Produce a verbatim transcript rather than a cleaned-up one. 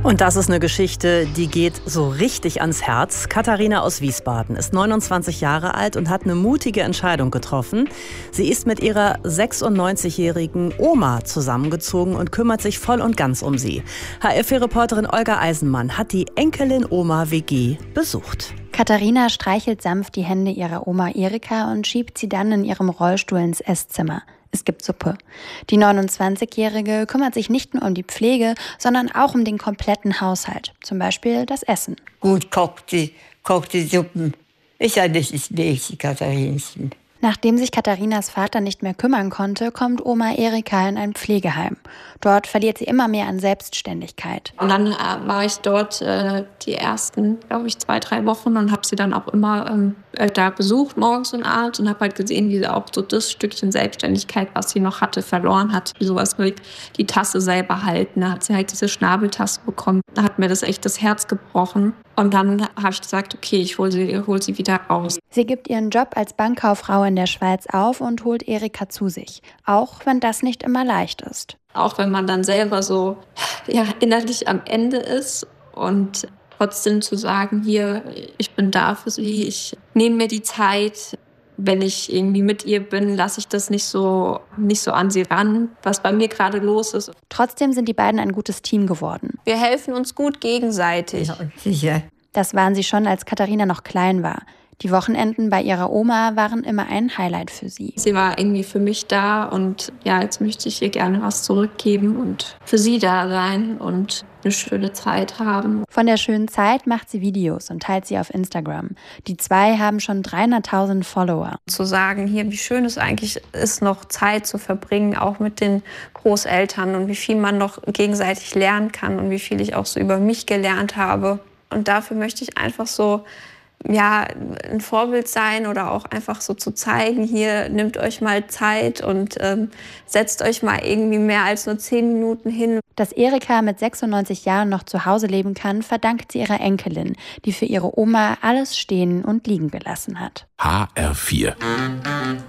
Und das ist eine Geschichte, die geht so richtig ans Herz. Katharina aus Wiesbaden ist neunundzwanzig Jahre alt und hat eine mutige Entscheidung getroffen. Sie ist mit ihrer sechsundneunzigjährigen Oma zusammengezogen und kümmert sich voll und ganz um sie. H R vier-Reporterin Olga Eisenmann hat die Enkelin-Oma-W G besucht. Katharina streichelt sanft die Hände ihrer Oma Erika und schiebt sie dann in ihrem Rollstuhl ins Esszimmer. Es gibt Suppe. Die neunundzwanzigjährige kümmert sich nicht nur um die Pflege, sondern auch um den kompletten Haushalt. Zum Beispiel das Essen. Gut kocht sie, kocht die Suppen. Ist ja nicht das Weg, Katharinchen. Nachdem sich Katharinas Vater nicht mehr kümmern konnte, kommt Oma Erika in ein Pflegeheim. Dort verliert sie immer mehr an Selbstständigkeit. Und dann äh, war ich dort äh, die ersten, glaube ich, zwei, drei Wochen und habe sie dann auch immer ähm, da besucht, morgens und abends, und habe halt gesehen, wie sie auch so das Stückchen Selbstständigkeit, was sie noch hatte, verloren hat. Wie sowas wie die Tasse selber halten. Da hat sie halt diese Schnabeltasse bekommen. Da hat mir das echt das Herz gebrochen. Und dann habe ich gesagt, okay, ich hole sie, hol sie wieder raus. Sie gibt ihren Job als Bankkauffrau in der Schweiz auf und holt Erika zu sich. Auch wenn das nicht immer leicht ist. Auch wenn man dann selber so ja, innerlich am Ende ist und trotzdem zu sagen, hier, ich bin da für sie, ich nehme mir die Zeit. Wenn ich irgendwie mit ihr bin, lasse ich das nicht so, nicht so an sie ran, was bei mir gerade los ist. Trotzdem sind die beiden ein gutes Team geworden. Wir helfen uns gut gegenseitig. Ja, sicher. Das waren sie schon, als Katharina noch klein war. Die Wochenenden bei ihrer Oma waren immer ein Highlight für sie. Sie war irgendwie für mich da und ja, jetzt möchte ich ihr gerne was zurückgeben und für sie da sein und eine schöne Zeit haben. Von der schönen Zeit macht sie Videos und teilt sie auf Instagram. Die zwei haben schon dreihunderttausend Follower. Zu sagen, hier, wie schön es eigentlich ist, noch Zeit zu verbringen, auch mit den Großeltern, und wie viel man noch gegenseitig lernen kann und wie viel ich auch so über mich gelernt habe. Und dafür möchte ich einfach so ja, ein Vorbild sein oder auch einfach so zu zeigen, hier, nehmt euch mal Zeit und ähm, setzt euch mal irgendwie mehr als nur zehn Minuten hin. Dass Erika mit sechsundneunzig Jahren noch zu Hause leben kann, verdankt sie ihrer Enkelin, die für ihre Oma alles stehen und liegen gelassen hat. H R vier.